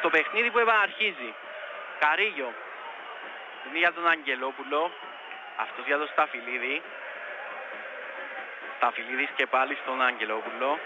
Το παιχνίδι που επαναρχίζει. Καρίγιο. Είναι για τον Αγγελόπουλο. Αυτός για τον Σταφυλίδη. Σταφυλίδης και πάλι στον Αγγελόπουλο.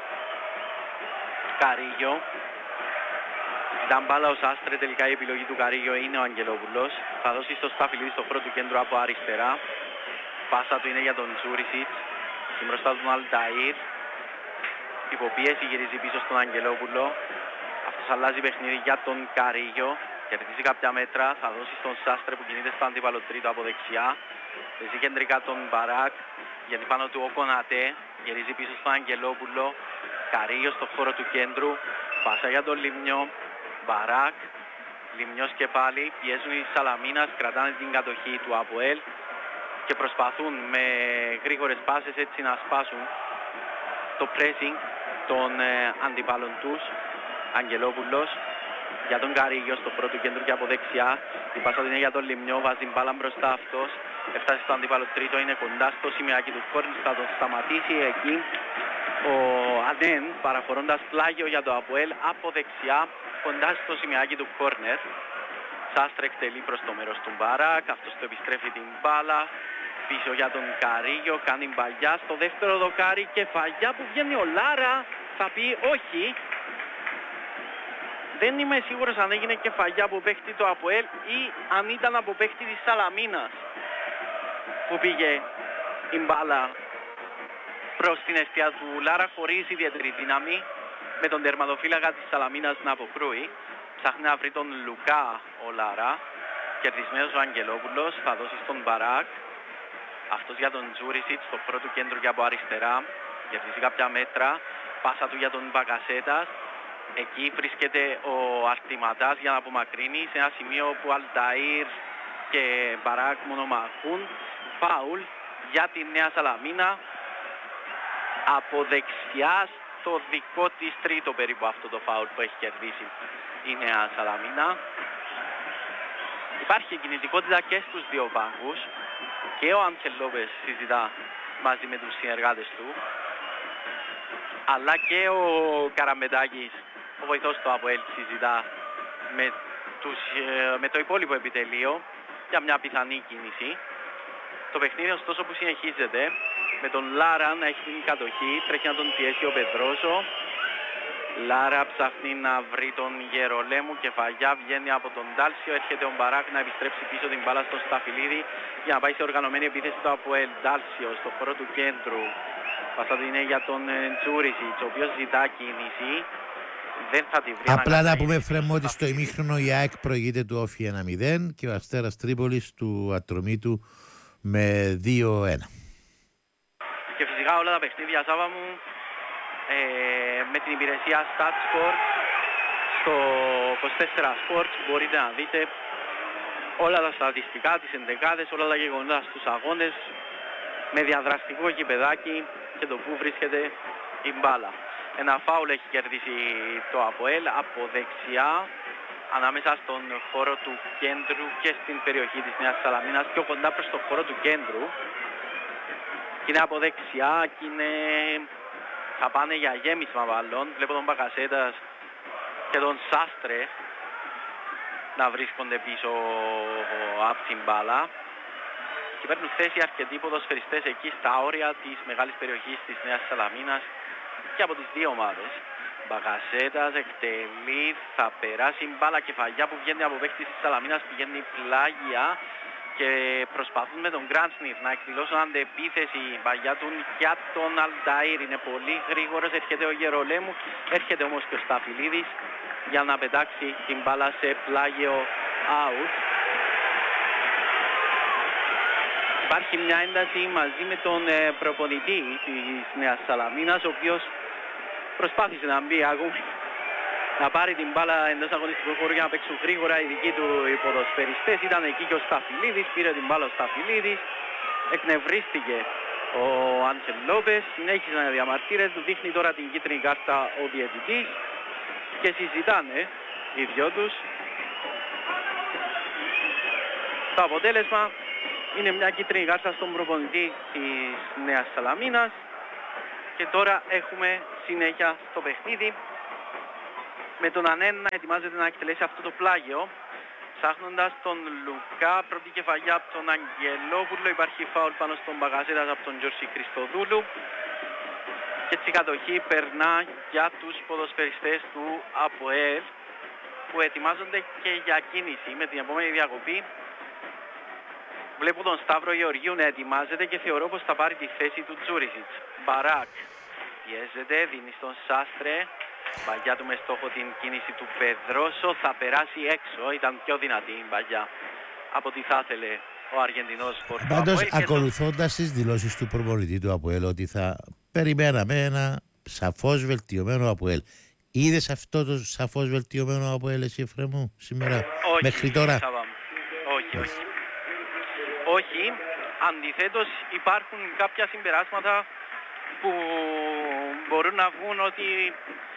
Καρίγιο. Ήταν μπάλα ο Σάστρε, τελικά η επιλογή του Καρίγιο είναι ο Αγγελόπουλος. Θα δώσει στο Σταφυλίδη στο χώρο του κέντρου από αριστερά. Πάσα του είναι για τον Τζούρισιτς. Και μπροστά του Αλταΐρ. Υποπίεση γυρίζει πίσω στον Αγγελόπουλο. Αυτός αλλάζει παιχνίδι για τον Καρίγιο. Κερδίζει κάποια μέτρα. Θα δώσει στον Σάστρε που κινείται στο αντίπαλο τρίτο από δεξιά. Παίζει κεντρικά τον Μπαράκ. Γιατί πάνω του ο Κονατέ. Γυρίζει πίσω στον Αγγελόπουλο. Καρίγιο στο χώρο του κέντρου. Πάσα για τον Λιμνιό. Μπαράκ. Λιμνιός και πάλι. Πιέζουν οι Σαλαμίνας. Κρατάνε την κατοχή του ΑΠΟΕΛ. Και προσπαθούν με γρήγορες πάσες έτσι να σπάσουν το pressing των αντιπάλων τους. Αγγελόπουλος για τον Καρίγιο στο πρώτο κέντρο και από δεξιά. Η πάσα είναι για τον Λιμνιό, βάζει μπάλα μπροστά αυτός. Έφτασε στο αντίπαλο τρίτο, είναι κοντά στο σημειάκι του κόρνερ, θα τον σταματήσει εκεί ο Αντέν παραφορώντας πλάγιο για το ΑΠΟΕΛ από δεξιά κοντά στο σημειάκι του κόρνερ. Σάστρε εκτελεί προς το μέρος του Μπαράκ, αυτός το επιστρέφει την μπάλα. Πίσω για τον Καρίγιο, κάνει μπαγιά στο δεύτερο δοκάρι και φαγιά που βγαίνει ο Λάρα. Θα πει όχι. Δεν είμαι σίγουρος αν έγινε και φαγιά από παίχτη το ΑΠΟΕΛ ή αν ήταν από παίχτη της Σαλαμίνας που πήγε η μπάλα προς την αιστεία του Λάρα χωρίς ιδιαίτερη δύναμη, με τον τερματοφύλακα της Σαλαμίνας να αποκρούει. Ψάχνει να βρει τον Λουκά ο Λάρα. Κερδισμένος ο Αγγελόπουλος, θα δώσει στον Μπαράκ. Αυτός για τον Τζούρισιτ στο πρώτο κέντρο και από αριστερά. Κερδίζει κάποια μέτρα. Πάσα του για τον Μπακασέτας. Εκεί βρίσκεται ο Αρτηματάς για να απομακρύνει σε ένα σημείο που Αλταΐρ και Μπαράκ μονομαχούν. Φάουλ για τη Νέα Σαλαμίνα. Από δεξιά στο δικό της τρίτο περίπου αυτό το φάουλ που έχει κερδίσει η Νέα Σαλαμίνα. Υπάρχει κινητικότητα και στους δύο πάγκους. Και ο Άντσελ Λόπες συζητά μαζί με τους συνεργάτες του. Αλλά και ο Καραμπετάκης, ο βοηθός του ΑΠΟΕΛ, συζητά με το υπόλοιπο επιτελείο για μια πιθανή κίνηση. Το παιχνίδι ωστόσο που συνεχίζεται με τον Λάρα να έχει την κατοχή, τρέχει να τον πιέσει ο Πεδρόσο. Λάρα ψάχνει να βρει τον Γερολέμου και φαγιά βγαίνει από τον Ντάλσιο. Έρχεται ο Μπαράκ να επιστρέψει πίσω την μπάλα στο Σταφυλίδη για να πάει σε οργανωμένη επίθεση του ΑΠΟΕΛ. Ντάλσιο στο χώρο του κέντρου. Πάσα είναι για τον Τζούρισιτς, ο οποίος ζητά κίνηση. Δεν θα τη βρει. Απλά να πούμε Φρέμο ότι στο ημίχρονο η ΑΕΚ προηγείται του Όφη 1-0 και ο Αστέρας Τρίπολης του Ατρωμίτου με 2-1. Και φυσικά όλα τα παιχνίδια, Σάβα μου, με την υπηρεσία StatSport στο 24 Sports μπορείτε να δείτε όλα τα στατιστικά, τις ενδεκάδες, όλα τα γεγονότα στους αγώνες με διαδραστικό γηπεδάκι και το που βρίσκεται η μπάλα. Ένα φάουλ έχει κερδίσει το ΑΠΟΕΛ από δεξιά ανάμεσα στον χώρο του κέντρου και στην περιοχή της Νέας Σαλαμίνας, πιο κοντά προς το χώρο του κέντρου. Και είναι από δεξιά και θα πάνε για γέμισμα βαλών. Βλέπω τον Μπακασέτας και τον Σάστρε να βρίσκονται πίσω από την μπάλα. Και παίρνουν θέση αρκετοί ποδοσφαιριστές εκεί στα όρια της μεγάλης περιοχής της Νέας Σαλαμίνας και από τις δύο ομάδες. Μπακασέτας εκτελεί, θα περάσει μπάλα και φαγιά που βγαίνει από παίκτης της Σαλαμίνας, πηγαίνει πλάγια και προσπαθούν με τον Γκράντσνιρ να εκδηλώσουν αντεπίθεση παγιά του για τον Αλταΐρ. Είναι πολύ γρήγορος, έρχεται ο Γερολέμου, έρχεται όμως και ο Σταφυλίδης για να πετάξει την μπάλα σε πλάγιο out. Υπάρχει μια ένταση μαζί με τον προπονητή της Νέας Σαλαμίνας, ο οποίος προσπάθησε να μπει ακόμη να πάρει την μπάλα εντός αγωνιστικού χώρου για να παίξουν γρήγορα οι δικοί του οι ποδοσφαιριστές. Ήταν εκεί και ο Σταφυλίδης, πήρε την μπάλα ο Σταφυλίδης, εκνευρίστηκε ο Άντσελ Λόπες, συνέχισαν οι διαμαρτύρες, του δείχνει τώρα την κίτρινη κάρτα ο διαιτητής και συζητάνε οι δυο τους. Το αποτέλεσμα είναι μια κίτρινη κάρτα στον προπονητή της Νέας Σαλαμίνας και τώρα έχουμε συνέχεια στο παιχνίδι. με τον Ανέν να ετοιμάζεται να εκτελέσει αυτό το πλάγιο. Ψάχνοντας τον Λουκά, πρώτη κεφαλιά από τον Αγγελόπουλο, υπάρχει φάουλ πάνω στον Μπαγασέτα από τον Γιώργη Χριστοδούλου. Και έτσι η κατοχή περνά για τους ποδοσφαιριστές του ΑΠΟΕΛ που ετοιμάζονται και για κίνηση με την επόμενη διακοπή. Βλέπω τον Σταύρο Γεωργίου να ετοιμάζεται και θεωρώ πως θα πάρει τη θέση του Τζούρισιτς. Μπαράκ πιέζεται, δίνει στον Σάστρε. Μπαγιά του με στόχο την κίνηση του Πεδρόσο, θα περάσει έξω, ήταν πιο δυνατή η μπαγιά από ό,τι θα ήθελε ο Αργεντινός φορτό. Πάντως ακολουθώντας τις δηλώσεις του προπονητή του ΑΠΟΕΛ ότι θα περιμέναμε ένα σαφώς βελτιωμένο ΑΠΟΕΛ. Είδες αυτό το σαφώς βελτιωμένο ΑΠΟΕΛ εσύ Εφραίμου σήμερα, όχι, μέχρι τώρα? Όχι, αντιθέτως υπάρχουν κάποια συμπεράσματα που μπορούν να βγουν ότι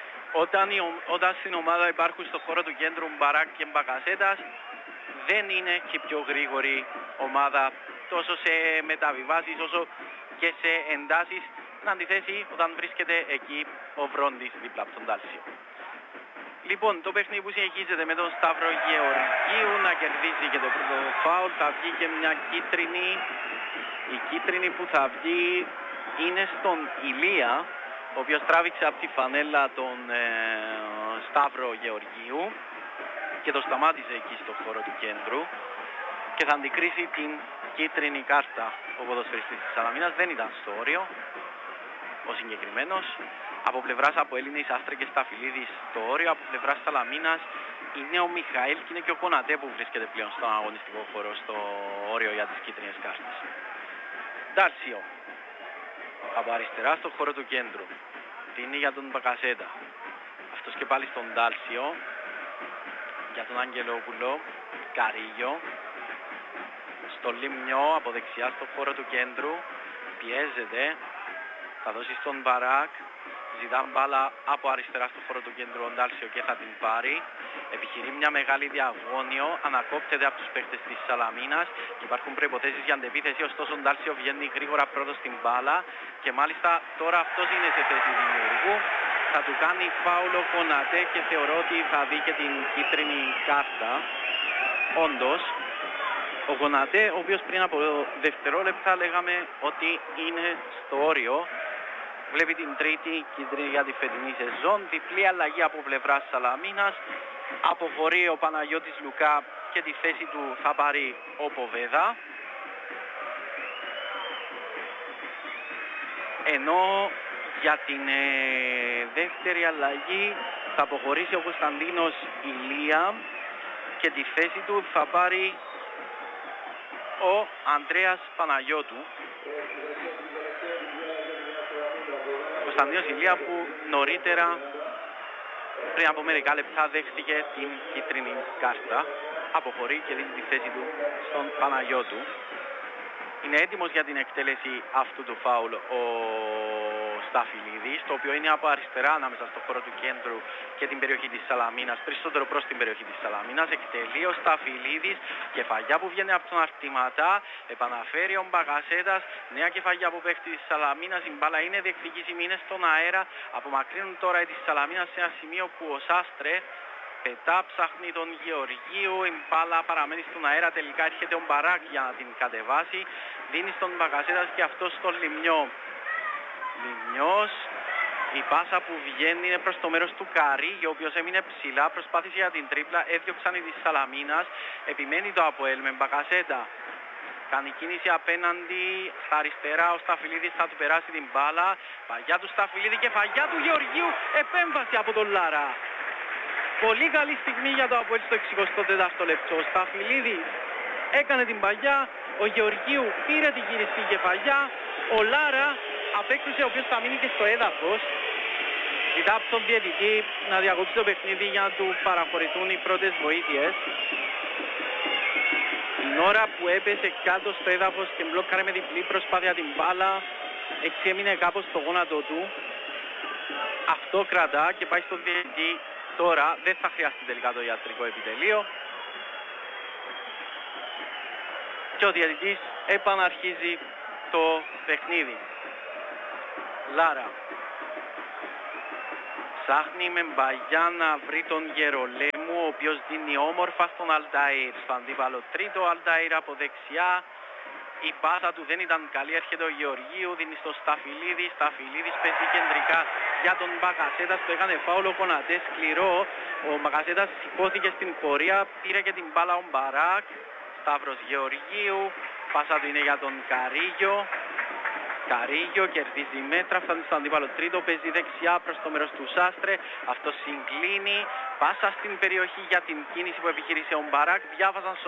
όταν στην ομάδα υπάρχουν στο χώρο του κέντρου Μπαράκ και Μπακασέτας, δεν είναι και πιο γρήγορη ομάδα τόσο σε μεταβιβάσεις όσο και σε εντάσεις. Στην αντιθέση όταν βρίσκεται εκεί ο Βρόντις δίπλα από τον Τάλσιο. Λοιπόν, το παιχνίδι που συνεχίζεται με τον Σταύρο Γεωργίου να κερδίσει και το πρώτο φάουλ, θα βγει και μια κίτρινη. Η κίτρινη που θα βγει είναι στον Ηλία, ο οποίος τράβηξε από τη φανέλα τον Σταύρο Γεωργίου και το σταμάτησε εκεί στο χώρο του κέντρου και θα αντικρίσει την κίτρινη κάρτα. Ο ποδοσφαιριστής της Σαλαμίνας δεν ήταν στο όριο, ο συγκεκριμένος. Από πλευράς από Έλληνες Άστρε και Σταφυλίδης στο όριο, από πλευράς Σαλαμίνας είναι ο Μιχαήλ και είναι και ο Κονατέ που βρίσκεται πλέον στον αγωνιστικό χώρο στο όριο για τις κίτρινες κάρτες. Ντάρσιο από αριστερά στο χώρο του κέντρου, δίνει για τον Μπακασέτα, αυτός και πάλι στον Ντάλσιο, για τον Αγγελόπουλο, Καρίγιο, στο Λιμνιό από δεξιά στο χώρο του κέντρου, πιέζεται, θα δώσει στον Μπαράκ, ζητά μπάλα από αριστερά στο χώρο του κέντρου ο Ντάλσιο και θα την πάρει. Επιχειρεί μια μεγάλη διαγώνιο, ανακόπτεται από τους παίχτες της Σαλαμίνας. Υπάρχουν προϋποθέσεις για αντεπίθεση, ωστόσο ο Ντάλσιο βγαίνει γρήγορα πρώτος στην μπάλα και μάλιστα τώρα αυτός είναι σε θέση δημιουργού. Θα του κάνει φάουλο Κονατέ και θεωρώ ότι θα δει και την κίτρινη κάρτα. Όντως, ο Κονατέ, ο οποίος πριν από δευτερόλεπτα λέγαμε ότι είναι στο όριο, βλέπει την τρίτη κίτρινη για τη φετινή σεζόν. Διπλή αλλαγή από πλευράς Σαλαμίνας. Αποχωρεί ο Παναγιώτης Λουκά και τη θέση του θα πάρει ο Ποβέδα. Ενώ για την δεύτερη αλλαγή θα αποχωρήσει ο Κωνσταντίνος Ηλία και τη θέση του θα πάρει ο Ανδρέας Παναγιώτου. Κωνσταντίνος Ηλία που νωρίτερα πριν από μερικά λεπτά δέχτηκε την κίτρινη κάρτα, αποχωρεί και δίνει τη θέση του στον Παναγιώτου. Είναι έτοιμος για την εκτέλεση αυτού του φάουλ ο Σταφυλίδης, το οποίο είναι από αριστερά ανάμεσα στο χώρο του κέντρου και την περιοχή της Σαλαμίνας, περισσότερο προς την περιοχή της Σαλαμίνας. Εκτελεί ο Σταφυλίδης, κεφαλιά που βγαίνει από τον Αρτηματά, επαναφέρει ο Μπαγασέτας, νέα κεφαλιά που παίχτη της Σαλαμίνας, η μπάλα είναι διεκδικήσιμη, είναι στον αέρα, απομακρύνουν τώρα η της Σαλαμίνας σε ένα σημείο που ο Σάστρε πετά, ψάχνει τον Γεωργίου, η μπάλα παραμένει στον αέρα, τελικά έρχεται ο Μπαράκ για να την κατεβάσει, δίνει στον Μπακασέτας και αυτό στον Λιμνιό. Λιμνιός, η πάσα που βγαίνει είναι προς το μέρος του Καρίγιο, ο οποίος έμεινε ψηλά, προσπάθησε για την τρίπλα, έδιωξαν οι της Σαλαμίνας, επιμένει το ΑΠΟΕΛ με Μπακασέτα. Κάνει κίνηση απέναντι στα αριστερά, ο Σταφυλίδης θα του περάσει την μπάλα, παγιά του Σταφυλίδη και φαγιά του Γεωργίου, επέμβαση από τον Λάρα. Πολύ καλή στιγμή για το ΑΠΟΕΛ στο 64ο λεπτό. Ο Σταφυλίδης έκανε την παγιά, ο Γεωργίου πήρε την γυριστή κεφαλιά, ο Λάρα απέκτησε, ο οποίος θα μείνει και στο έδαφος. Ζητά από τον διαιτητή να διακόψει το παιχνίδι για να του παραχωρηθούν οι πρώτες βοήθειες. Την ώρα που έπεσε κάτω στο έδαφος και μπλόκαρε με διπλή προσπάθεια την μπάλα, έτσι έμεινε κάπως στο γόνατο του. Αυτό κρατά και πάει στον διαιτητή. Τώρα δεν θα χρειαστεί τελικά το ιατρικό επιτελείο και ο διαιτητής επαναρχίζει το παιχνίδι. Λάρα Ψάχνει με μπαγιά να βρει τον Γερολέμου, ο οποίος δίνει όμορφα στον Αλταΐρ. Στο αντίπαλο τρίτο, Αλταΐρ από δεξιά. Η πάσα του δεν ήταν καλή, έρχεται ο Γεωργίου, δίνει στο Σταφυλίδη. Σταφυλίδης παίζει κεντρικά για τον Μπακασέτας, που έκανε φάουλο ο Κονατέ σκληρό. Ο Μπακασέτας σηκώθηκε στην πορεία, πήρε και την μπάλα ο Μπαράκ. Σταύρος Γεωργίου, πάσα του είναι για τον Καρίγιο. Καρίγιο κερδίζει μέτρα, φτάνει στο αντίπαλο τρίτο, παίζει δεξιά προς το μέρος του Σάστρε. Αυτό συγκλίνει, πάσα στην περιοχή για την κίνηση που επιχείρησε ο Μπαράκ. Διάβαζαν